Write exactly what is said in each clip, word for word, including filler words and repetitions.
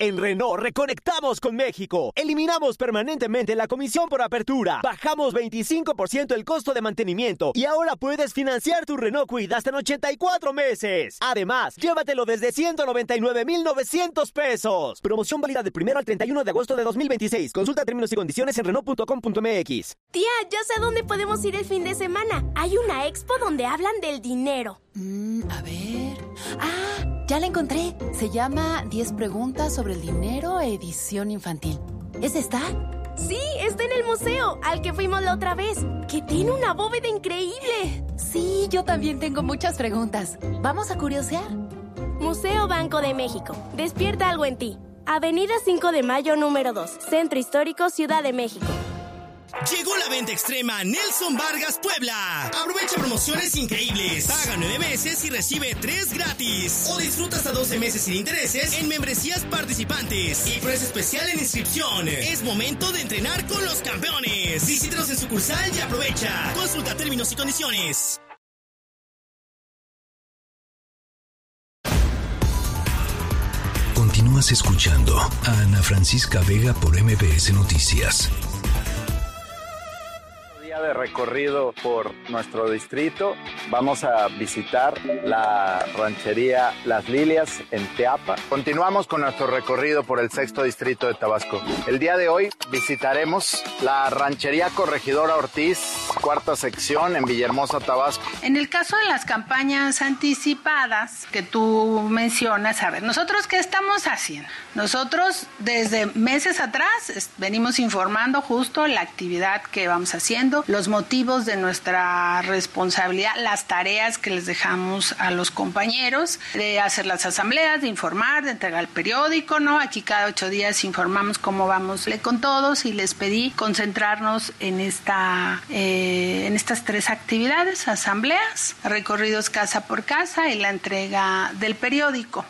En Renault reconectamos con México. Eliminamos permanentemente la comisión por apertura. Bajamos veinticinco por ciento el costo de mantenimiento y ahora puedes financiar tu Renault Kwid hasta en ochenta y cuatro meses. Además, llévatelo desde ciento noventa y nueve mil novecientos pesos. Promoción válida del primero al treinta y uno de agosto de dos mil veintiséis. Consulta términos y condiciones en renault punto com punto m x. Tía, ya sé a dónde podemos ir el fin de semana. Hay una expo donde hablan del dinero. Mm, a ver... ¡Ah! Ya la encontré. Se llama diez preguntas sobre el dinero, edición infantil. ¿Es esta? Sí, está en el museo, al que fuimos la otra vez, que tiene una bóveda increíble. Sí, yo también tengo muchas preguntas. ¿Vamos a curiosear? Museo Banco de México. Despierta algo en ti. Avenida cinco de mayo, número dos. Centro Histórico, Ciudad de México. Llegó la venta extrema Nelson Vargas Puebla. Aprovecha promociones increíbles. Paga nueve meses y recibe tres gratis. O disfruta hasta doce meses sin intereses en membresías participantes. Y precio especial en inscripción. Es momento de entrenar con los campeones. Visítanos en sucursal y aprovecha. Consulta términos y condiciones. Continúas escuchando a Ana Francisca Vega por M B S Noticias. De recorrido por nuestro distrito, vamos a visitar la ranchería Las Lilias en Teapa. Continuamos con nuestro recorrido por el sexto distrito de Tabasco. El día de hoy visitaremos la ranchería Corregidora Ortiz, cuarta sección en Villahermosa, Tabasco. En el caso de las campañas anticipadas que tú mencionas, a ver, ¿nosotros qué estamos haciendo? Nosotros desde meses atrás venimos informando justo la actividad que vamos haciendo, los motivos de nuestra responsabilidad, las tareas que les dejamos a los compañeros, de hacer las asambleas, de informar, de entregar el periódico, ¿no? Aquí cada ocho días informamos cómo vamos con todos y les pedí concentrarnos en esta, eh, en estas tres actividades: asambleas, recorridos casa por casa y la entrega del periódico.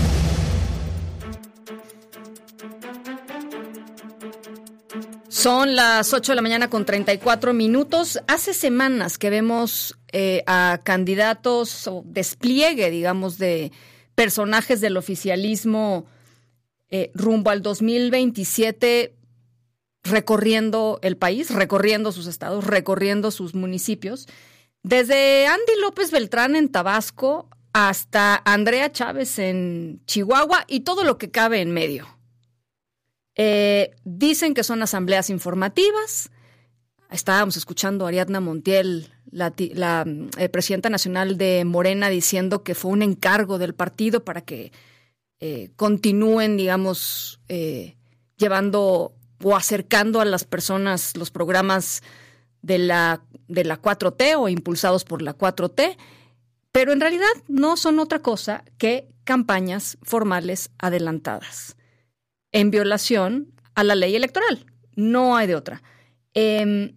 Son las ocho de la mañana con treinta y cuatro minutos. Hace semanas que vemos eh, a candidatos o despliegue, digamos, de personajes del oficialismo eh, rumbo al dos mil veintisiete, recorriendo el país, recorriendo sus estados, recorriendo sus municipios. Desde Andy López Beltrán en Tabasco hasta Andrea Chávez en Chihuahua y todo lo que cabe en medio. Eh, dicen que son asambleas informativas. Estábamos escuchando a Ariadna Montiel, la, la eh, presidenta nacional de Morena, diciendo que fue un encargo del partido para que eh, continúen, digamos, eh, llevando o acercando a las personas los programas de la, de la cuatro T o impulsados por la cuatro T, pero en realidad no son otra cosa que campañas formales adelantadas, en violación a la ley electoral. No hay de otra. Eh,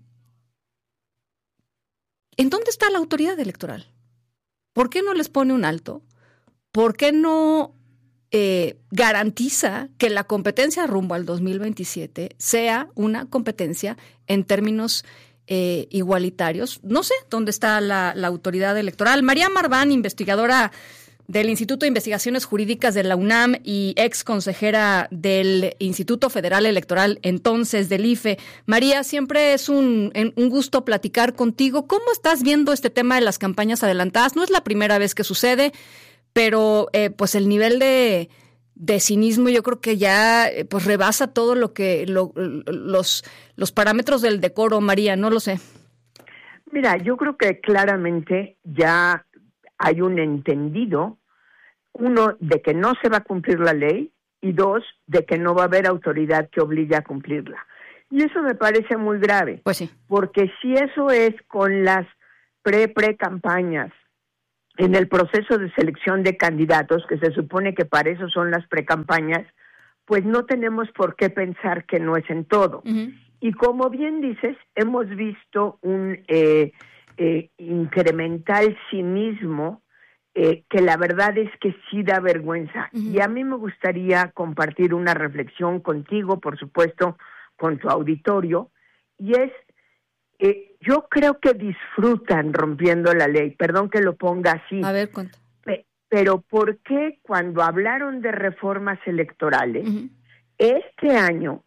¿En dónde está la autoridad electoral? ¿Por qué no les pone un alto? ¿Por qué no eh, garantiza que la competencia rumbo al dos mil veintisiete sea una competencia en términos eh, igualitarios? No sé dónde está la, la autoridad electoral. María Marván, investigadora del Instituto de Investigaciones Jurídicas de la UNAM y ex consejera del Instituto Federal Electoral, entonces del I F E. María, siempre es un, un gusto platicar contigo. ¿Cómo estás viendo este tema de las campañas adelantadas? No es la primera vez que sucede, pero eh, pues el nivel de, de cinismo yo creo que ya eh, pues rebasa todo lo que lo, los, los parámetros del decoro, María, no lo sé. Mira, yo creo que claramente ya hay un entendido, uno, de que no se va a cumplir la ley, y dos, de que no va a haber autoridad que obligue a cumplirla. Y eso me parece muy grave. Pues sí. Porque si eso es con las pre-pre-campañas, en el proceso de selección de candidatos, que se supone que para eso son las pre-campañas, pues no tenemos por qué pensar que no es en todo. Uh-huh. Y como bien dices, hemos visto un Eh, Eh, incremental cinismo eh, que la verdad es que sí da vergüenza. Uh-huh. Y a mí me gustaría compartir una reflexión contigo, por supuesto, con tu auditorio, y es, eh, yo creo que disfrutan rompiendo la ley, perdón que lo ponga así. A ver, ¿cuánto? Pe- pero ¿por qué cuando hablaron de reformas electorales, uh-huh. este año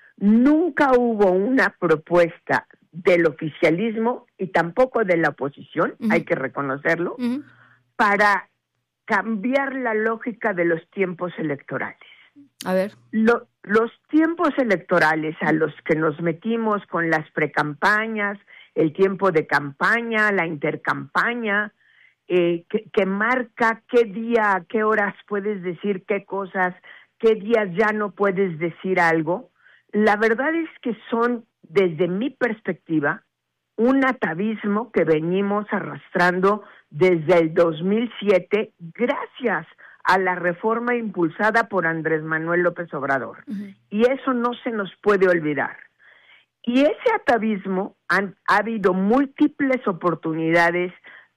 nunca hubo una propuesta del oficialismo y tampoco de la oposición, uh-huh. hay que reconocerlo, uh-huh. para cambiar la lógica de los tiempos electorales? A ver. Lo, los tiempos electorales a los que nos metimos con las precampañas, el tiempo de campaña, la intercampaña, eh, que, que marca qué día, a qué horas puedes decir qué cosas, qué días ya no puedes decir algo, la verdad es que son, desde mi perspectiva, un atavismo que venimos arrastrando desde el dos mil siete, gracias a la reforma impulsada por Andrés Manuel López Obrador. Uh-huh. Y eso no se nos puede olvidar. Y ese atavismo, han, ha habido múltiples oportunidades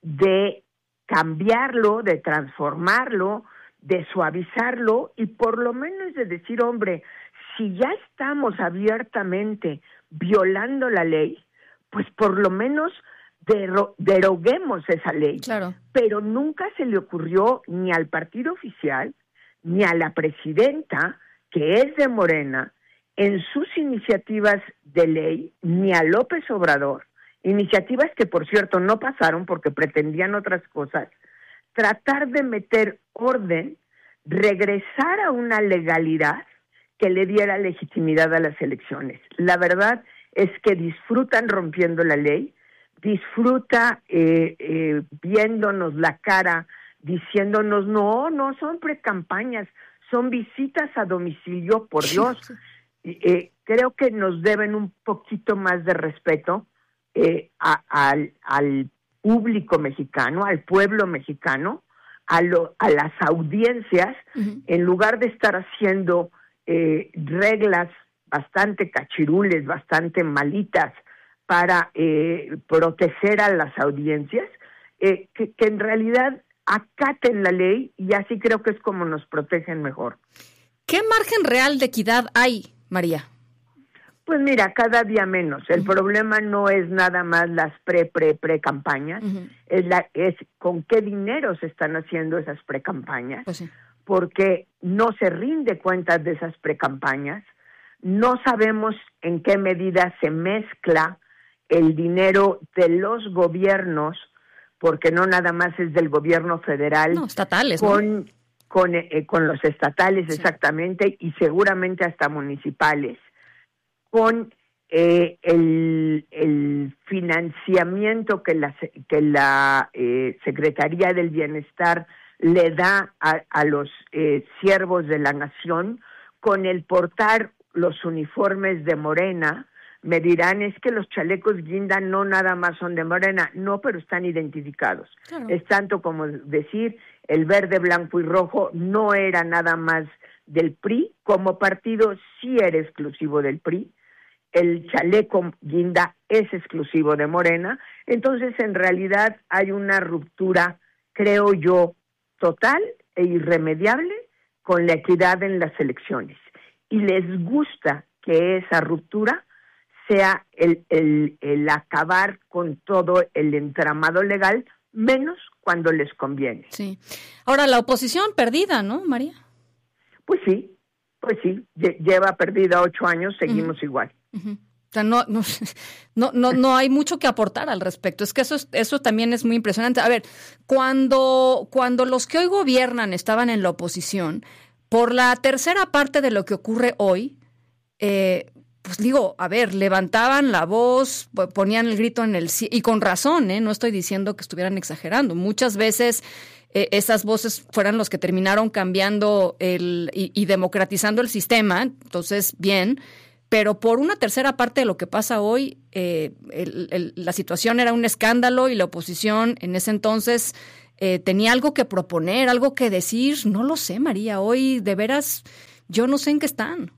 de cambiarlo, de transformarlo, de suavizarlo y por lo menos de decir, hombre, si ya estamos abiertamente violando la ley, pues por lo menos dero- deroguemos esa ley. Claro. Pero nunca se le ocurrió ni al partido oficial, ni a la presidenta, que es de Morena, en sus iniciativas de ley, ni a López Obrador, iniciativas que por cierto no pasaron porque pretendían otras cosas, tratar de meter orden, regresar a una legalidad que le diera legitimidad a las elecciones. La verdad es que disfrutan rompiendo la ley, disfruta eh, eh, viéndonos la cara, diciéndonos, no, no son precampañas, son visitas a domicilio, por Dios. Eh, creo que nos deben un poquito más de respeto eh, a, a, al público mexicano, al pueblo mexicano, a, lo, a las audiencias, uh-huh. en lugar de estar haciendo eh, reglas bastante cachirules, bastante malitas para eh, proteger a las audiencias, eh, que, que en realidad acaten la ley y así creo que es como nos protegen mejor. ¿Qué margen real de equidad hay, María? Pues mira, cada día menos. El uh-huh. problema no es nada más las pre, pre, pre campañas, uh-huh. es, la, es con qué dinero se están haciendo esas precampañas, pues sí. porque no se rinde cuentas de esas precampañas, no sabemos en qué medida se mezcla el dinero de los gobiernos, porque no nada más es del gobierno federal, no, estatales, con, ¿no? con, eh, con los estatales, sí. exactamente, y seguramente hasta municipales, con eh, el, el financiamiento que la, que la eh, Secretaría del Bienestar le da a, a los eh, siervos de la nación, con el portar los uniformes de Morena. Me dirán, es que los chalecos guinda no nada más son de Morena, no, pero están identificados. Claro. Es tanto como decir, el verde, blanco y rojo no era nada más del P R I, como partido sí era exclusivo del P R I, el chaleco guinda es exclusivo de Morena, entonces en realidad hay una ruptura, creo yo, total e irremediable con la equidad en las elecciones. Y les gusta que esa ruptura sea el, el, el acabar con todo el entramado legal, menos cuando les conviene. Sí. Ahora, la oposición perdida, ¿no, María? Pues sí, pues sí. Lleva perdida ocho años, seguimos uh-huh. igual. Uh-huh. O sea, no, no, no, no, no hay mucho que aportar al respecto. Es que eso, eso también es muy impresionante. A ver, cuando, cuando los que hoy gobiernan estaban en la oposición, por la tercera parte de lo que ocurre hoy, eh, pues digo, a ver, levantaban la voz, ponían el grito en el cielo, y con razón, ¿eh? No estoy diciendo que estuvieran exagerando. Muchas veces eh, esas voces fueron los que terminaron cambiando el y, y democratizando el sistema, entonces bien, pero por una tercera parte de lo que pasa hoy, eh, el, el, la situación era un escándalo y la oposición en ese entonces eh, tenía algo que proponer, algo que decir. No lo sé, María, hoy de veras yo no sé en qué están.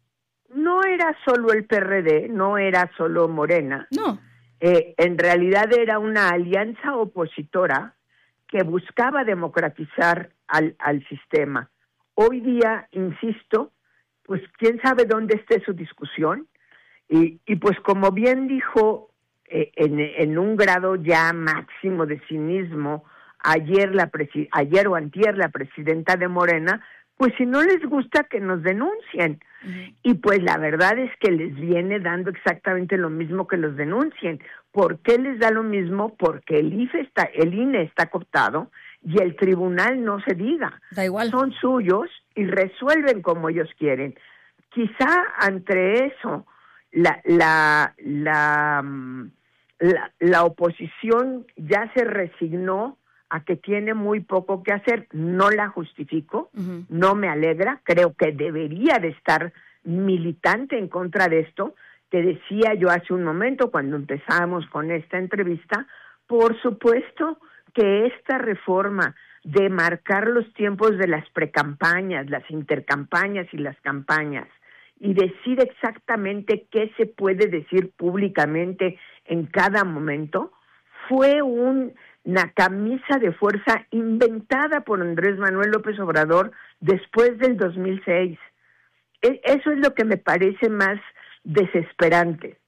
No era solo el P R D, no era solo Morena. No. Eh, en realidad era una alianza opositora que buscaba democratizar al, al sistema. Hoy día, insisto, pues quién sabe dónde esté su discusión. Y, y pues como bien dijo, eh, en, en un grado ya máximo de cinismo, ayer, la presi- ayer o antier la presidenta de Morena, pues si no les gusta que nos denuncien. Uh-huh. Y pues la verdad es que les viene dando exactamente lo mismo que los denuncien. ¿Por qué les da lo mismo? Porque el I F E está, el I N E está cooptado y el tribunal no se diga. Da igual. Son suyos y resuelven como ellos quieren. Quizá entre eso la la la la, la oposición ya se resignó a que tiene muy poco que hacer. No la justifico, uh-huh. no me alegra, creo que debería de estar militante en contra de esto. Te decía yo hace un momento cuando empezamos con esta entrevista, por supuesto que esta reforma de marcar los tiempos de las precampañas, las intercampañas y las campañas, y decir exactamente qué se puede decir públicamente en cada momento, fue un, una camisa de fuerza inventada por Andrés Manuel López Obrador después del dos mil seis. E- eso es lo que me parece más desesperante.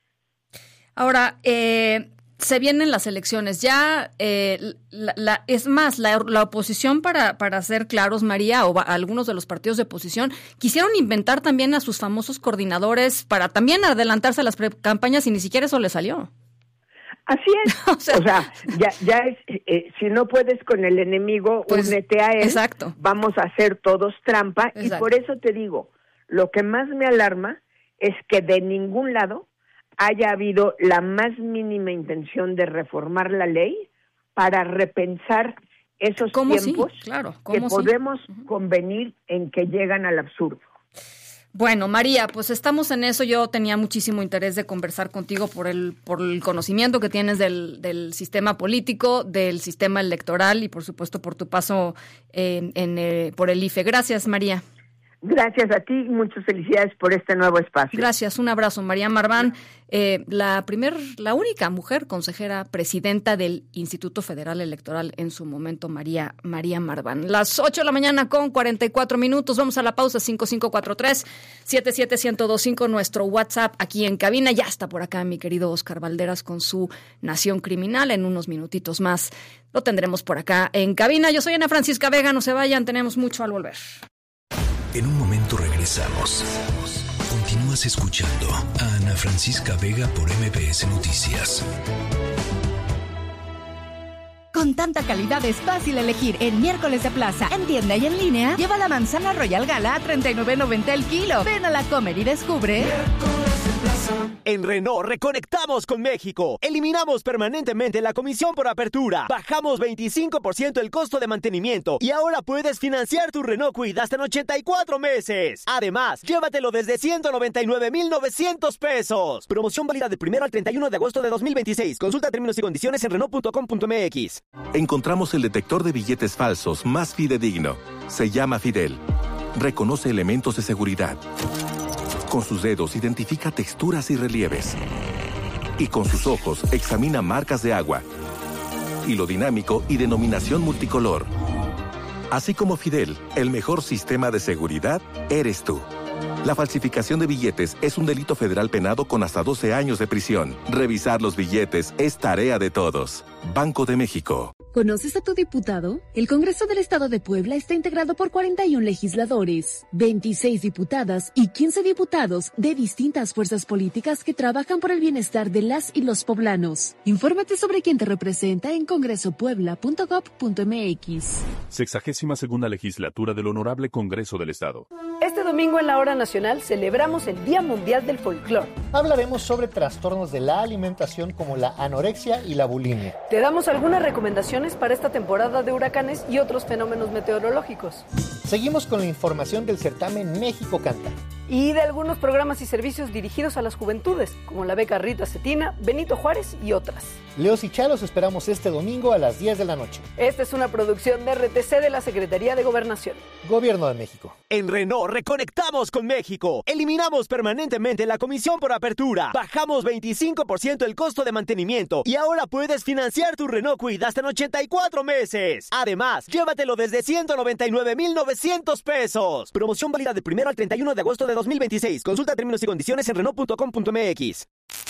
Ahora, eh, se vienen las elecciones. Ya, eh, la, la, es más, la, la oposición, para, para ser claros, María, o va, algunos de los partidos de oposición, quisieron inventar también a sus famosos coordinadores para también adelantarse a las campañas y ni siquiera eso les salió. Así es. o sea, o sea ya, ya es, eh, si no puedes con el enemigo, pues, únete a él. Exacto. Vamos a hacer todos trampa. Exacto. Y por eso te digo, lo que más me alarma es que de ningún lado haya habido la más mínima intención de reformar la ley para repensar esos tiempos sí? claro. que podemos sí? uh-huh. convenir en que llegan al absurdo. Bueno, María, pues estamos en eso. Yo tenía muchísimo interés de conversar contigo por el por el conocimiento que tienes del, del sistema político, del sistema electoral y, por supuesto, por tu paso eh, en, eh, por el I F E. Gracias, María. Gracias a ti y muchas felicidades por este nuevo espacio. Gracias, un abrazo. María Marván, eh, la primer, la única mujer consejera presidenta del Instituto Federal Electoral en su momento, María María Marván. Las ocho de la mañana con cuarenta y cuatro minutos. Vamos a la pausa. Cinco cinco cuatro tres, siete siete uno cero dos cinco, nuestro WhatsApp aquí en cabina. Ya está por acá mi querido Oscar Valderas con su Nación Criminal. En unos minutitos más lo tendremos por acá en cabina. Yo soy Ana Francisca Vega. No se vayan, tenemos mucho al volver. En un momento regresamos. Continúas escuchando a Ana Francisca Vega por M B S Noticias. Con tanta calidad es fácil elegir en Miércoles de Plaza. En tienda y en línea, lleva la manzana Royal Gala a treinta y nueve noventa el kilo. Ven a la Comer y descubre. En Renault reconectamos con México. Eliminamos permanentemente la comisión por apertura. Bajamos veinticinco por ciento el costo de mantenimiento y ahora puedes financiar tu Renault Kwid hasta en ochenta y cuatro meses. Además, llévatelo desde ciento noventa y nueve mil novecientos pesos. Promoción válida del primero al treinta y uno de agosto de dos mil veintiséis. Consulta términos y condiciones en renault punto com punto m x. Encontramos el detector de billetes falsos más fidedigno. Se llama Fidel. Reconoce elementos de seguridad. Con sus dedos identifica texturas y relieves. Y con sus ojos examina marcas de agua, hilo dinámico y denominación multicolor. Así como Fidel, el mejor sistema de seguridad eres tú. La falsificación de billetes es un delito federal penado con hasta doce años de prisión. Revisar los billetes es tarea de todos. Banco de México. ¿Conoces a tu diputado? El Congreso del Estado de Puebla está integrado por cuarenta y uno legisladores, veintiséis diputadas y quince diputados de distintas fuerzas políticas que trabajan por el bienestar de las y los poblanos. Infórmate sobre quién te representa en congreso puebla punto gob punto m x. Sexagésima segunda legislatura del Honorable Congreso del Estado. Este domingo en la Hora Nacional celebramos el Día Mundial del Folclor. Hablaremos sobre trastornos de la alimentación como la anorexia y la bulimia. Te damos algunas recomendaciones para esta temporada de huracanes y otros fenómenos meteorológicos. Seguimos con la información del certamen México Canta. Y de algunos programas y servicios dirigidos a las juventudes, como la beca Rita Cetina, Benito Juárez y otras. Leos y Chalos esperamos este domingo a las diez de la noche. Esta es una producción de R T C de la Secretaría de Gobernación. Gobierno de México. En Renault reconectamos con México. Eliminamos permanentemente la comisión por apertura. Bajamos veinticinco por ciento el costo de mantenimiento y ahora puedes financiar tu Renault Kwid hasta en ochenta y cuatro meses. Además, llévatelo desde ciento noventa y nueve mil novecientos pesos. Promoción válida del primero al treinta y uno de agosto de dos mil veintiséis. Consulta términos y condiciones en renault punto com punto m x.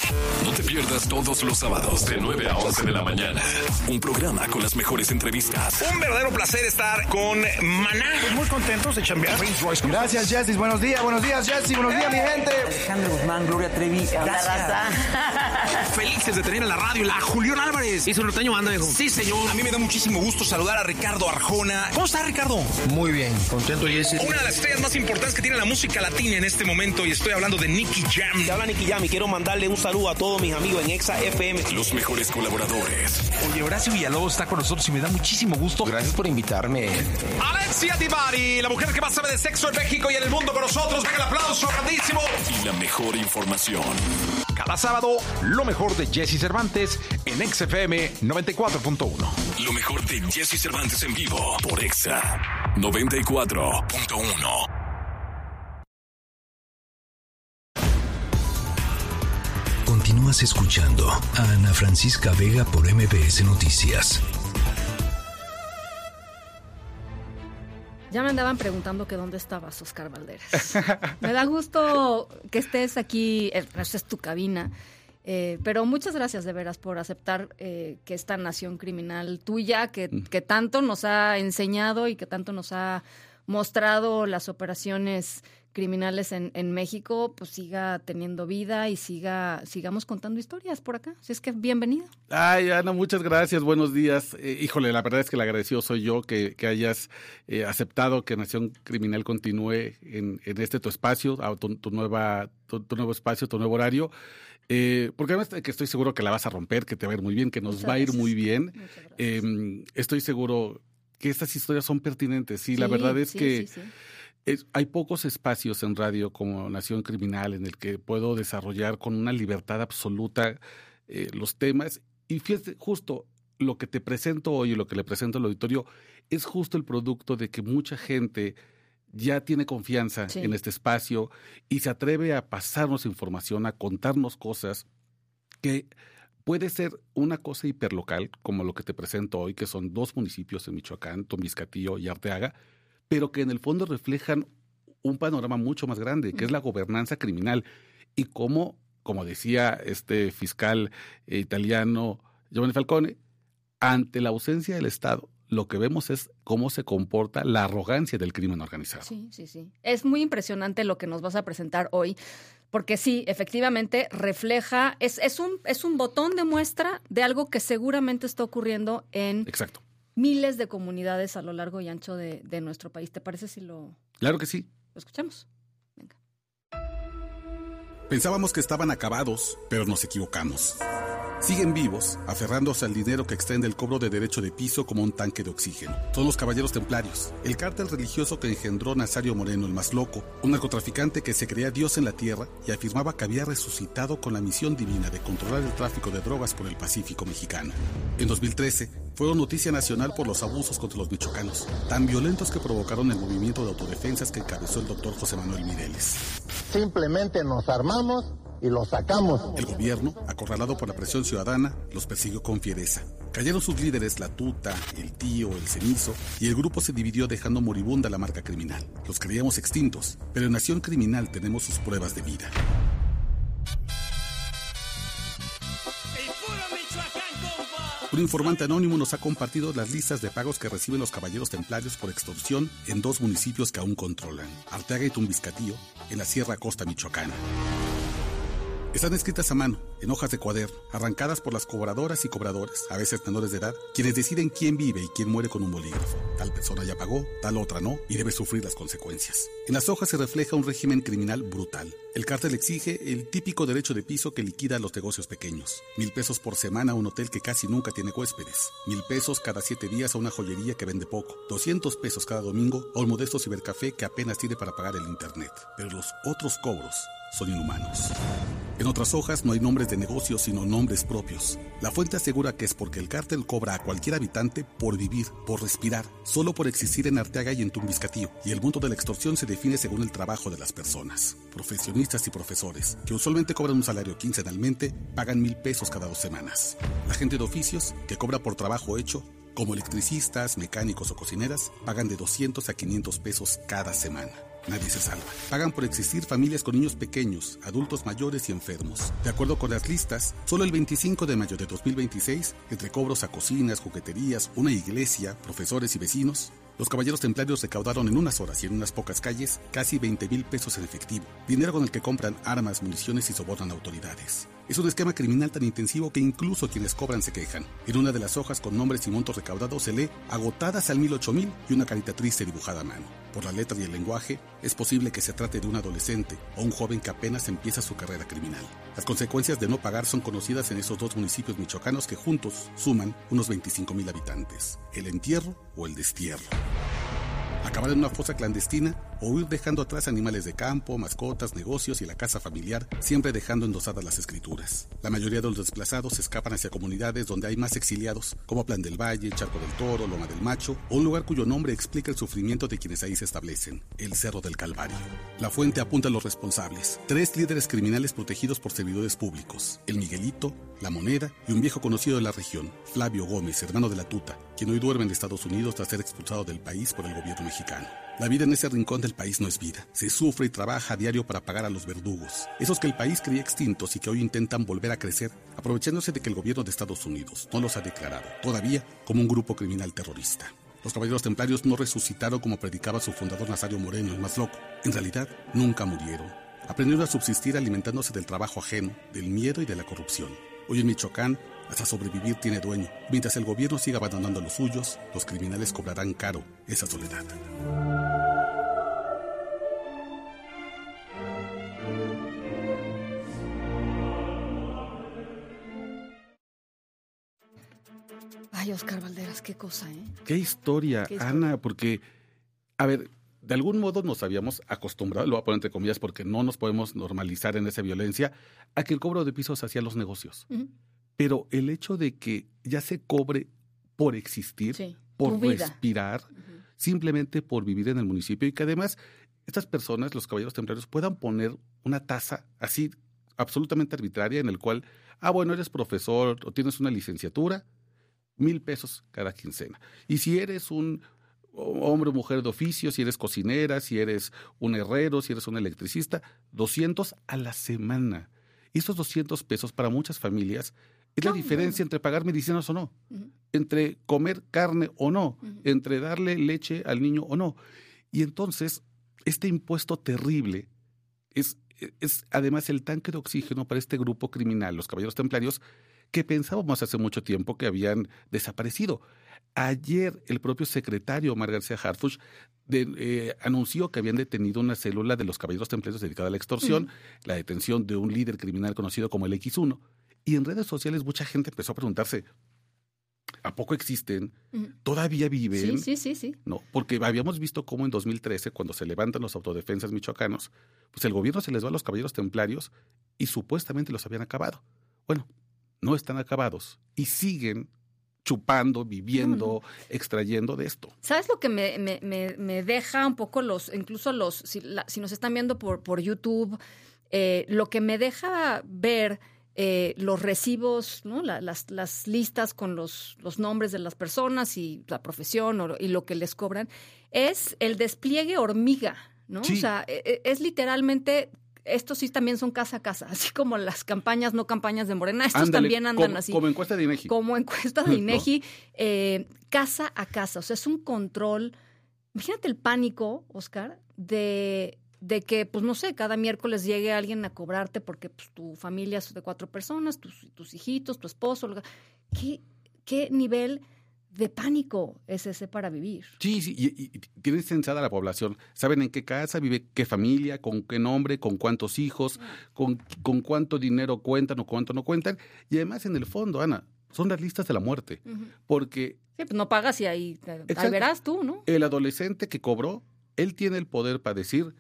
No te pierdas todos los sábados de nueve a once de la mañana. Un programa con las mejores entrevistas. Un verdadero placer estar con Maná. Pues muy contentos de chambear. Gracias, Jessy. Buenos días, buenos días, Jessy. Buenos días, mi gente. Alejandro Guzmán, Gloria Trevi. Gracias. Felices de tener en la radio a Julián Álvarez. ¿Y su norteño anda, hijo? Sí, señor. A mí me da muchísimo gusto saludar a Ricardo Arjona. ¿Cómo está, Ricardo? Muy bien, contento, Jessy. Una de las estrellas más importantes que tiene la música latina en este momento, y estoy hablando de Nicky Jam. Te habla Nicky Jam y quiero mandarle un saludo a todos mis amigos en Exa F M. Los mejores colaboradores. Oye, Horacio Villalobos está con nosotros y me da muchísimo gusto. Gracias por invitarme. Alexia Divari, la mujer que más sabe de sexo en México y en el mundo con nosotros. Venga el aplauso grandísimo. Y la mejor información. Cada sábado, lo mejor de Jesse Cervantes en Exa F M noventa y cuatro punto uno. Lo mejor de Jesse Cervantes en vivo por Exa noventa y cuatro punto uno. Continúas escuchando a Ana Francisca Vega por M B S Noticias. Ya me andaban preguntando que dónde estabas, Oscar Valderas. Me da gusto que estés aquí, esta es tu cabina, eh, pero muchas gracias de veras por aceptar eh, que esta nación criminal tuya, que, que tanto nos ha enseñado y que tanto nos ha mostrado las operaciones criminales en, en México, pues siga teniendo vida y siga sigamos contando historias por acá. Así es que bienvenido. Ay, Ana, muchas gracias, buenos días. Eh, híjole, la verdad es que el agradecido soy yo que, que hayas eh, aceptado que Nación Criminal continúe en, en este tu espacio, tu, tu, nueva, tu, tu nuevo espacio, tu nuevo horario. Eh, porque además que estoy seguro que la vas a romper, que te va a ir muy bien, que nos muchas va a ir gracias. Muy bien. Eh, estoy seguro que estas historias son pertinentes. Sí, sí la verdad es sí, que... Sí, sí. Es, hay pocos espacios en radio como Nación Criminal en el que puedo desarrollar con una libertad absoluta eh, los temas. Y fíjate, justo lo que te presento hoy y lo que le presento al auditorio es justo el producto de que mucha gente ya tiene confianza sí. en este espacio y se atreve a pasarnos información, a contarnos cosas que puede ser una cosa hiperlocal, como lo que te presento hoy, que son dos municipios en Michoacán, Tomiscatillo y Arteaga, pero que en el fondo reflejan un panorama mucho más grande, que es la gobernanza criminal. Y cómo, como decía este fiscal eh, italiano Giovanni Falcone, ante la ausencia del Estado, lo que vemos es cómo se comporta la arrogancia del crimen organizado. Sí, sí, sí. Es muy impresionante lo que nos vas a presentar hoy, porque sí, efectivamente refleja, es, es, un, es un botón de muestra de algo que seguramente está ocurriendo en... Exacto. miles de comunidades a lo largo y ancho de, de nuestro país. ¿Te parece si lo... Claro que sí. Lo escuchamos. Venga. Pensábamos que estaban acabados, pero nos equivocamos. Siguen vivos, aferrándose al dinero que extiende el cobro de derecho de piso como un tanque de oxígeno. Son los caballeros templarios, el cártel religioso que engendró Nazario Moreno, el más loco, un narcotraficante que se creía Dios en la tierra y afirmaba que había resucitado con la misión divina de controlar el tráfico de drogas por el Pacífico mexicano. En dos mil trece, fueron noticia nacional por los abusos contra los michoacanos, tan violentos que provocaron el movimiento de autodefensas que encabezó el doctor José Manuel Mireles. Simplemente nos armamos y los sacamos. El gobierno, acorralado por la presión ciudadana, los persiguió con fiereza. Cayeron sus líderes, la Tuta, el Tío, el Cenizo, y el grupo se dividió dejando moribunda la marca criminal. Los creíamos extintos, pero en Nación Criminal tenemos sus pruebas de vida. Un informante anónimo nos ha compartido las listas de pagos que reciben los caballeros templarios por extorsión en dos municipios que aún controlan, Arteaga y Tumbiscatillo, en la Sierra Costa Michoacana. Están escritas a mano, en hojas de cuaderno, arrancadas por las cobradoras y cobradores, a veces menores de edad, quienes deciden quién vive y quién muere con un bolígrafo. Tal persona ya pagó, tal otra no, y debe sufrir las consecuencias. En las hojas se refleja un régimen criminal brutal. El cártel exige el típico derecho de piso que liquida a los negocios pequeños. Mil pesos por semana a un hotel que casi nunca tiene huéspedes. Mil pesos cada siete días a una joyería que vende poco. Doscientos pesos cada domingo a un modesto cibercafé que apenas tiene para pagar el internet. Pero los otros cobros son inhumanos. En otras hojas no hay nombres de negocios, sino nombres propios. La fuente asegura que es porque el cártel cobra a cualquier habitante por vivir, por respirar, solo por existir en Arteaga y en Tumbiscatillo. Y el monto de la extorsión se define según el trabajo de las personas. Profesionistas y profesores, que usualmente cobran un salario quincenalmente, pagan mil pesos cada dos semanas. La gente de oficios, que cobra por trabajo hecho, Como electricistas, mecánicos o cocineras, pagan de doscientos a quinientos pesos cada semana. Nadie se salva. Pagan por existir familias con niños pequeños, adultos mayores y enfermos. De acuerdo con las listas, solo el veinticinco de mayo de dos mil veintiséis, entre cobros a cocinas, jugueterías, una iglesia, profesores y vecinos, los caballeros templarios recaudaron en unas horas y en unas pocas calles casi veinte mil pesos en efectivo, dinero con el que compran armas, municiones y sobornan autoridades. Es un esquema criminal tan intensivo que incluso quienes cobran se quejan. En una de las hojas con nombres y montos recaudados se lee agotadas al mil ocho mil y una carita triste dibujada a mano. Por la letra y el lenguaje, es posible que se trate de un adolescente o un joven que apenas empieza su carrera criminal. Las consecuencias de no pagar son conocidas en esos dos municipios michoacanos que juntos suman unos veinticinco mil habitantes. El entierro o el destierro. Acabar en una fosa clandestina o huir dejando atrás animales de campo, mascotas, negocios y la casa familiar, siempre dejando endosadas las escrituras. La mayoría de los desplazados escapan hacia comunidades donde hay más exiliados, como Plan del Valle, Charco del Toro, Loma del Macho, o un lugar cuyo nombre explica el sufrimiento de quienes ahí se establecen, el Cerro del Calvario. La fuente apunta a los responsables, tres líderes criminales protegidos por servidores públicos, el Miguelito, La Moneda y un viejo conocido de la región, Flavio Gómez, hermano de la Tuta, quien hoy duerme en Estados Unidos tras ser expulsado del país por el gobierno mexicano. La vida en ese rincón del país no es vida. Se sufre y trabaja a diario para pagar a los verdugos, esos que el país creía extintos y que hoy intentan volver a crecer, aprovechándose de que el gobierno de Estados Unidos no los ha declarado, todavía, como un grupo criminal terrorista. Los caballeros templarios no resucitaron como predicaba su fundador Nazario Moreno, el más loco. En realidad, nunca murieron. Aprendieron a subsistir alimentándose del trabajo ajeno, del miedo y de la corrupción. Hoy en Michoacán, hasta sobrevivir tiene dueño. Mientras el gobierno siga abandonando a los suyos, los criminales cobrarán caro esa soledad. Ay, Oscar Valderas, qué cosa, ¿eh? Qué historia, ¿Qué historia? Ana, porque, a ver, de algún modo nos habíamos acostumbrado, lo voy a poner entre comillas porque no nos podemos normalizar en esa violencia, a que el cobro de pisos hacía los negocios. Uh-huh. Pero el hecho de que ya se cobre por existir, sí, por respirar, uh-huh, simplemente por vivir en el municipio y que además estas personas, los caballeros templarios, puedan poner una tasa así absolutamente arbitraria en el cual, ah, bueno, eres profesor o tienes una licenciatura, mil pesos cada quincena. Y si eres un hombre o mujer de oficio, si eres cocinera, si eres un herrero, si eres un electricista, doscientos a la semana. Y esos doscientos pesos para muchas familias es la diferencia entre pagar medicinas o no, uh-huh, entre comer carne o no, uh-huh, entre darle leche al niño o no. Y entonces, este impuesto terrible es, es además el tanque de oxígeno para este grupo criminal, los caballeros templarios, que pensábamos hace mucho tiempo que habían desaparecido. Ayer el propio secretario Omar García Harfuch de, eh, anunció que habían detenido una célula de los caballeros templarios dedicada a la extorsión, uh-huh, la detención de un líder criminal conocido como el equis uno. Y en redes sociales mucha gente empezó a preguntarse, ¿a poco existen? Uh-huh. ¿Todavía viven? Sí, sí, sí, sí. No, porque habíamos visto cómo en dos mil trece, cuando se levantan los autodefensas michoacanos, pues el gobierno se les va a los caballeros templarios y supuestamente los habían acabado. Bueno, no están acabados y siguen chupando, viviendo, uh-huh, extrayendo de esto. ¿Sabes lo que me, me, me, me deja un poco los, incluso los, si, la, si nos están viendo por, por YouTube, eh, lo que me deja ver eh, los recibos, ¿no? La, las, las listas con los, los nombres de las personas y la profesión o, y lo que les cobran, es el despliegue hormiga, ¿no? Sí. O sea, es, es literalmente... Estos sí también son casa a casa, así como las campañas, no campañas de Morena. Estos Ándale, también andan como, así. Como encuesta de INEGI. Como encuesta de INEGI, eh, casa a casa. O sea, es un control. Imagínate el pánico, Oscar, de, de que, pues no sé, cada miércoles llegue alguien a cobrarte porque pues, tu familia es de cuatro personas, tus, tus hijitos, tu esposo. ¿Qué, qué nivel de pánico es ese para vivir? Sí, sí, y, y, y tienen censada la población. Saben en qué casa vive, qué familia, con qué nombre, con cuántos hijos, con, con cuánto dinero cuentan o cuánto no cuentan. Y además, en el fondo, Ana, son las listas de la muerte. Uh-huh. Porque... Sí, pues no pagas y ahí, ahí verás tú, ¿no? El adolescente que cobró, él tiene el poder para decir,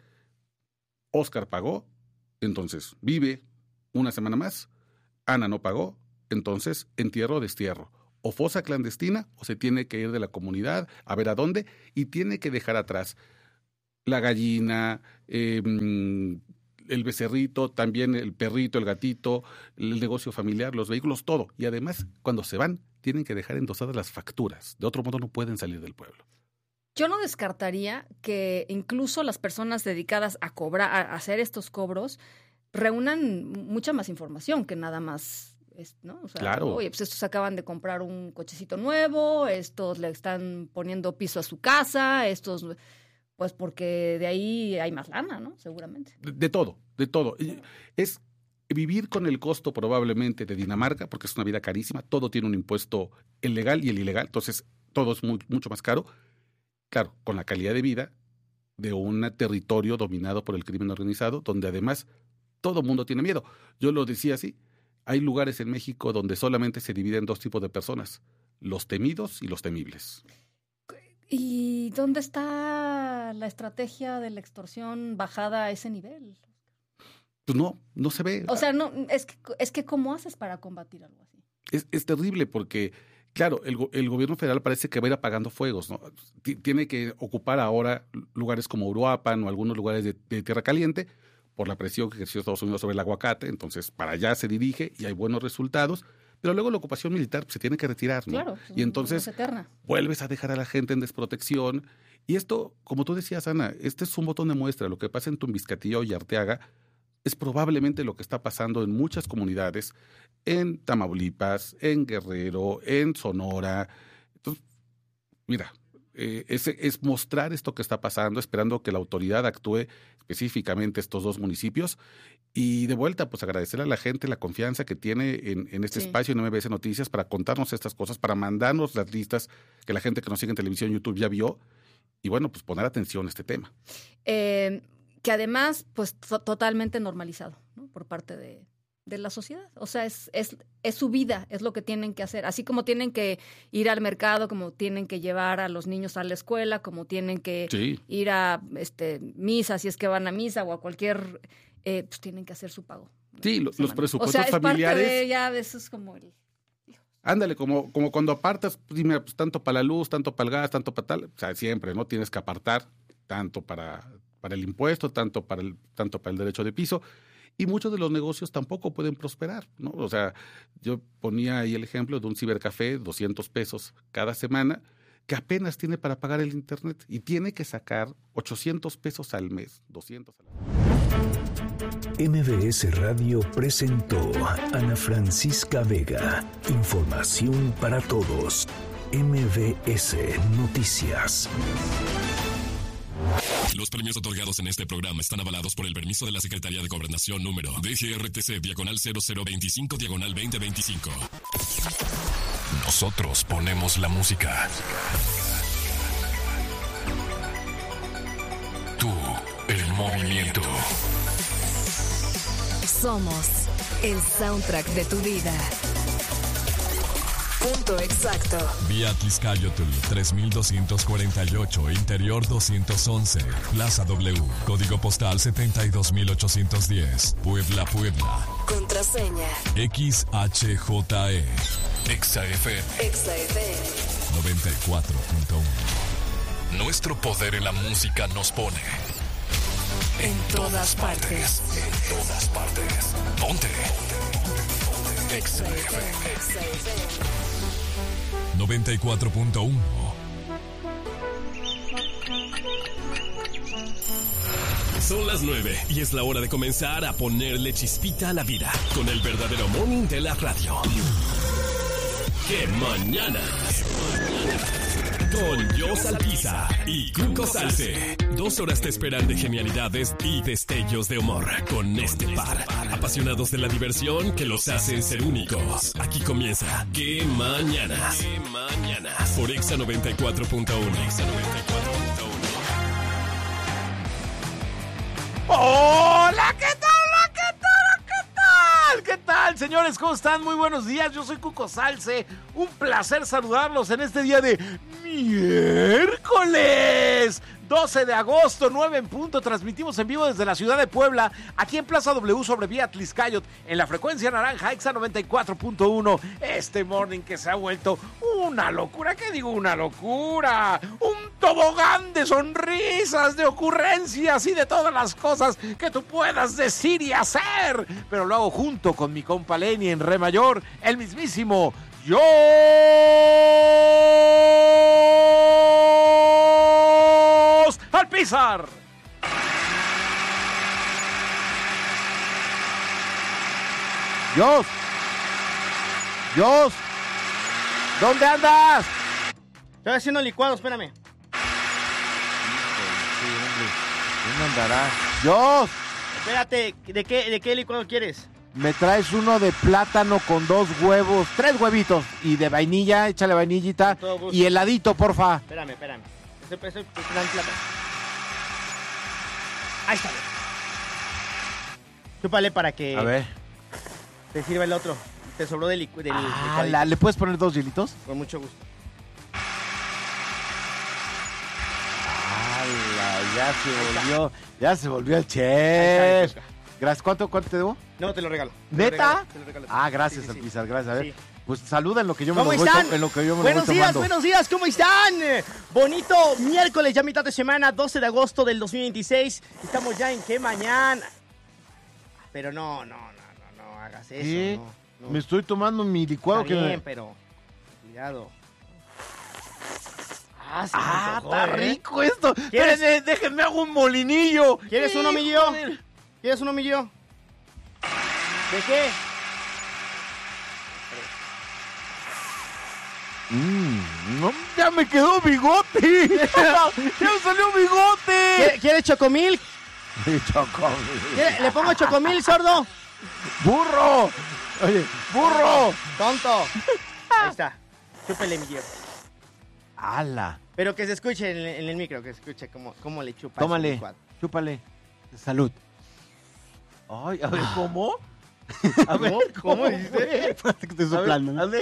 Oscar pagó, entonces vive una semana más. Ana no pagó, entonces entierro o destierro. O fosa clandestina, o se tiene que ir de la comunidad a ver a dónde, y tiene que dejar atrás la gallina, eh, el becerrito, también el perrito, el gatito, el negocio familiar, los vehículos, todo. Y además, cuando se van, tienen que dejar endosadas las facturas. De otro modo no pueden salir del pueblo. Yo no descartaría que incluso las personas dedicadas a cobrar, a hacer estos cobros, reúnan mucha más información que nada más, ¿no? O sea, claro. Oye, pues estos acaban de comprar un cochecito nuevo, estos le están poniendo piso a su casa, estos, pues porque de ahí hay más lana, ¿no? Seguramente. De, de todo, de todo. Es vivir con el costo probablemente de Dinamarca, porque es una vida carísima, todo tiene un impuesto, el legal y el ilegal, entonces todo es muy, mucho más caro. Claro, con la calidad de vida de un territorio dominado por el crimen organizado, donde además todo mundo tiene miedo. Yo lo decía así, hay lugares en México donde solamente se dividen dos tipos de personas, los temidos y los temibles. ¿Y dónde está la estrategia de la extorsión bajada a ese nivel? Pues no, no se ve. O sea, no, es que, es que ¿cómo haces para combatir algo así? Es, es terrible porque... Claro, el, el gobierno federal parece que va a ir apagando fuegos, ¿no? T- tiene que ocupar ahora lugares como Uruapan o algunos lugares de, de Tierra Caliente por la presión que ejerció Estados Unidos sobre el aguacate. Entonces, para allá se dirige y hay buenos resultados. Pero luego la ocupación militar pues, se tiene que retirar, ¿no? Claro, y entonces vuelves a dejar a la gente en desprotección. Y esto, como tú decías, Ana, este es un botón de muestra. Lo que pasa en Tumbiscatillo y Arteaga es probablemente lo que está pasando en muchas comunidades, en Tamaulipas, en Guerrero, en Sonora. Entonces, mira, eh, es, es mostrar esto que está pasando, esperando que la autoridad actúe específicamente estos dos municipios. Y de vuelta, pues agradecerle a la gente la confianza que tiene en, en este sí. espacio en M B S Noticias para contarnos estas cosas, para mandarnos las listas que la gente que nos sigue en televisión, YouTube ya vio. Y bueno, pues poner atención a este tema. Eh... que además, pues, to- totalmente normalizado, ¿no? Por parte de, de la sociedad. O sea, es, es, es su vida, es lo que tienen que hacer. Así como tienen que ir al mercado, como tienen que llevar a los niños a la escuela, como tienen que sí. ir a este, misa, si es que van a misa o a cualquier, eh, pues tienen que hacer su pago. Sí, lo, los presupuestos o sea, es familiares. Parte de, ya de eso es como el... Ándale, como, como cuando apartas, pues, dime, pues tanto para la luz, tanto para el gas, tanto para tal, o sea, siempre, ¿no? Tienes que apartar tanto para... para el impuesto, tanto para el, tanto para el derecho de piso, y muchos de los negocios tampoco pueden prosperar, ¿no? O sea, yo ponía ahí el ejemplo de un cibercafé, doscientos pesos cada semana, que apenas tiene para pagar el internet, y tiene que sacar ochocientos pesos al mes, doscientos al mes. M B S Radio presentó Ana Francisca Vega. Información para todos. M B S Noticias. Los premios otorgados en este programa están avalados por el permiso de la Secretaría de Gobernación número D G R T C diagonal cero cero veinticinco diagonal veinte veinticinco. Nosotros ponemos la música. Tú, el movimiento. Somos el soundtrack de tu vida. Punto exacto. Vía Tliscayotl tres mil doscientos cuarenta y ocho, Interior doscientos once, Plaza W, Código Postal setenta y dos mil ochocientos diez, Puebla, Puebla. Contraseña X H J E. Exa F M. Exa F M noventa y cuatro punto uno. Nuestro poder en la música nos pone en todas partes. En todas partes. Ponte. Exa F M. noventa y cuatro punto uno. Son las nueve y es la hora de comenzar a ponerle chispita a la vida con el verdadero morning de la radio. ¡Qué mañana! Con Yo Salpiza y Cuco Salce. Dos horas te esperan de genialidades y destellos de humor con este par. Apasionados de la diversión que los hacen ser únicos. Aquí comienza ¡Qué mañanas! ¡Qué mañanas! Por Exa noventa y cuatro punto uno. Exa noventa y cuatro punto uno. ¡Hola! ¿Qué tal? ¿Qué tal? ¿Qué tal? ¿Qué tal, señores? ¿Cómo están? Muy buenos días. Yo soy Cuco Salce. Un placer saludarlos en este día de miércoles doce de agosto, nueve en punto. Transmitimos en vivo desde la ciudad de Puebla, aquí en Plaza W sobre vía Tliscayot, en la frecuencia naranja Exa noventa y cuatro punto uno. Este morning que se ha vuelto una locura. ¿Qué digo? Una locura. Un tobogán de sonrisas, de ocurrencias y de todas las cosas que tú puedas decir y hacer. Pero lo hago junto con mi compa Lenny en re mayor, el mismísimo Dios Alpizar. Dios. Dios. ¿Dónde andas? Estoy haciendo licuado, espérame. ¿Dónde andará? Dios. Espérate, ¿de qué, de qué licuado quieres? Me traes uno de plátano con dos huevos, tres huevitos y de vainilla, échale vainillita y heladito, porfa. Espérame, espérame. Ese, ese, ese gran plátano. Ahí está. Chúpale para que A ver. te sirva el otro. Te sobró del, licu del Ah, licuadito. la- ¿le puedes poner dos hielitos? Con mucho gusto. ¡Hala! Ya se volvió, ya se volvió el chef. Gracias. ¿Cuánto, cuánto te debo? No, te lo regalo. Te lo ¿Neta? regalo, te lo regalo. Ah, gracias, Sí, sí, sí. Alpizar, gracias. A ver, Sí. pues saluda en lo que yo me ¿Cómo lo voy, están? to- en lo que yo me Buenos lo voy días, tomando. buenos días, ¿cómo están? Eh, Bonito miércoles, ya mitad de semana, doce de agosto del dos mil veintiséis. Estamos ya en qué mañana. Pero no, no, no, no, no hagas eso. ¿Qué? No, no. Me estoy tomando mi licuado Está que bien, me... pero cuidado. Ah, se me Ah, antojó, está ¿eh? rico esto. ¿Quieres? Espérenme, déjenme hago un molinillo. ¿Quieres uno, mi yo? ¿Quieres uno, mi yo? ¿De qué? Mm, no, ya me quedó bigote. Ya me salió bigote. ¿Quieres, ¿quieres chocomil? Chocomil. ¿Quieres- ¿Le pongo chocomil, sordo? ¡Burro! Oye, burro. Tonto. Ahí está. Chúpele, mi yo. ¡Hala! Pero que se escuche en, en el micro, que se escuche cómo, cómo le chupa. ese Tómale, licuado. chúpale. Salud. Ay, a ver, ¿cómo? A ver, ¿Cómo? ¿Cómo dijiste? Espérate que estoy soplando, ¿no?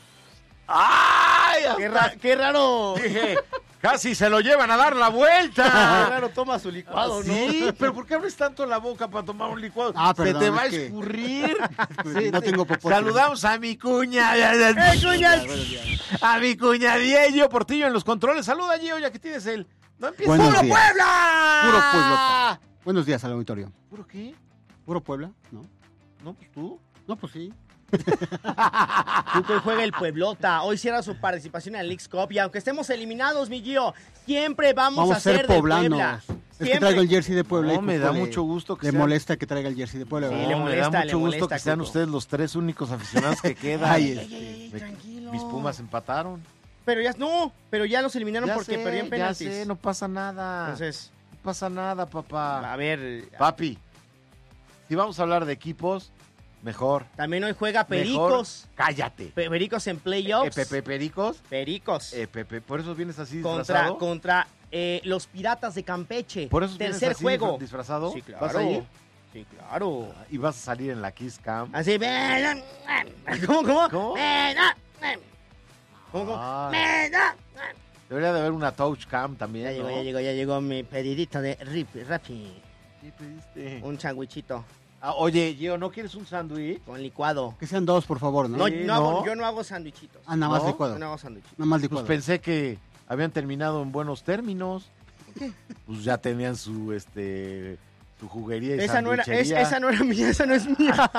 ¡Ay! Qué, ra- qué raro. Dije, casi se lo llevan a dar la vuelta. Qué raro toma su licuado, ¿no? Sí, pero ¿por qué abres tanto la boca para tomar un licuado? Ah, se perdón, te va a es que- escurrir. Sí, no tengo popote. Saludamos a mi cuña. ¡Eh, cuñas! A mi cuña Diego Portillo en los controles. Saluda, Gio, ya que tienes el... No empieces. Buenos ¡Puro días. Puebla! Puro Puebla. Buenos días al auditorio. ¿Puro qué? ¿Puro Puebla? ¿No? No, pues tú. No, pues sí. Fútbol juega el Pueblota. Hoy cierra su participación en el Leagues Cup. Y aunque estemos eliminados, mi Gio, siempre vamos, Vamos a a ser ser de poblanos. Puebla. Es que Siempre. traigo el jersey de Puebla. No, y me Cuco da le- mucho gusto que Le sean- molesta que traiga el jersey de Puebla. Sí, ¿verdad? le No, molesta, me da le mucho gusto molesta, que sean Cuco. ustedes los tres únicos aficionados que quedan. Ay, Ey, ey, ey, Me- tranquilo. Mis Pumas empataron. Pero ya no, pero ya los eliminaron Ya porque sé, perdían ya penaltis. sé, no pasa nada. Entonces, No pasa nada, papá. a ver, Papi, si vamos a hablar de equipos, mejor. también hoy juega Mejor, Pericos. cállate. Pe- Pericos en Eh, playoffs. Pepe Pericos. Pericos. Eh, Pepe, por eso vienes así contra disfrazado. contra eh, los Piratas de Campeche. Por eso vienes Tercer así juego. disfrazado. Sí, claro. ¿Vas a ir? Sí, claro. Y vas a salir en la Kiss Cam. Así, ven. ¿Cómo, cómo? ¿Cómo? Ven, ven. ¿Cómo, cómo? Ah. Ven, Debería de haber una Touch Cam también. Ya llegó, ¿no? ya llegó, ya llegó mi pedidito de rip, rapi. ¿Qué pediste? Un sandwichito Ah, oye, Gio, ¿no quieres un sándwich? con licuado. Que sean dos, por favor, ¿no? No, Sí, no hago- ¿no? yo no hago sandwichitos. Ah, nada más ¿No? licuado. Yo no hago sandwichitos. Nada más Pues licuado. pensé que habían terminado en buenos términos. Pues ya tenían su este su juguería y Esa no, era, es- sandwichería. esa no era mía, esa no es mía.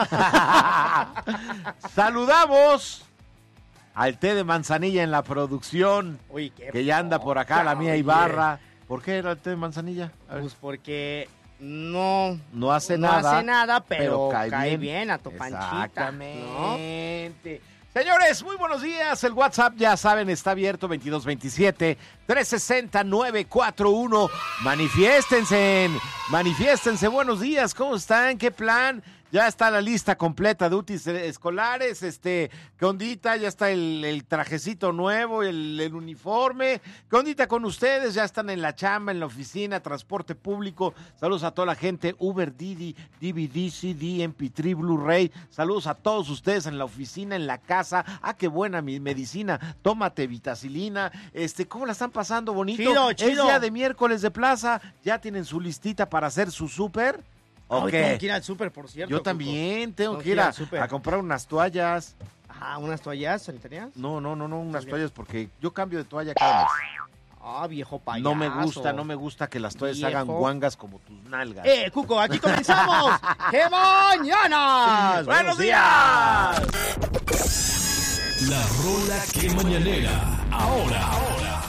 Saludamos al té de manzanilla en la producción, Uy, qué que ya anda por acá, la mía oye. Ibarra. ¿Por qué era el té de manzanilla? A ver. Pues porque no, No hace no nada. hace nada, pero, pero cae cae, bien. bien. a tu panchita. ¿no? Exactamente. Señores, muy buenos días. El WhatsApp, ya saben, está abierto veintidós veintisiete, trescientos sesenta, novecientos cuarenta y uno. Manifiéstense, manifiéstense. Buenos días, ¿cómo están? ¿Qué plan? Ya está la lista completa de útiles escolares, este, ¿qué ondita? Ya está el, el trajecito nuevo, el, el uniforme. ¿Qué ondita con ustedes? Ya están en la chamba, en la oficina, transporte público. Saludos a toda la gente, Uber, Didi, D V D, C D, M P tres, Blu-ray. Saludos a todos ustedes en la oficina, en la casa. Ah, qué buena mi medicina. Tómate vitacilina. Este, ¿cómo la están pasando? Bonito. Chido, Es chido. día de miércoles de plaza. ¿Ya tienen su listita para hacer su súper? Hoy Ok. tengo que ir al súper, por cierto. Yo Cuco. también tengo Tengo que ir a, al súper. a comprar unas toallas. Ah, ¿unas toallas sanitarias? No, no, no, no, unas bien. toallas porque yo cambio de toalla cada mes. Ah, viejo payaso. No me gusta, no me gusta que las toallas hagan Viejo. guangas como tus nalgas. ¡Eh, Cuco, aquí comenzamos! ¡Qué mañanas! ¡Buenos días! La rola que mañanera. Ahora, ahora.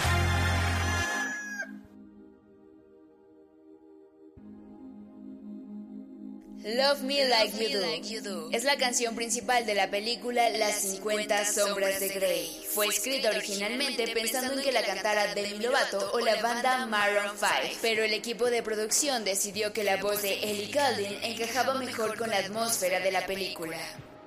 Love Me Like You Do es la canción principal de la película Las cincuenta sombras de Grey. Fue escrita originalmente pensando en que la cantara Demi Lovato o la banda Maroon cinco, pero el equipo de producción decidió que la voz de Ellie Goulding encajaba mejor con la atmósfera de la película.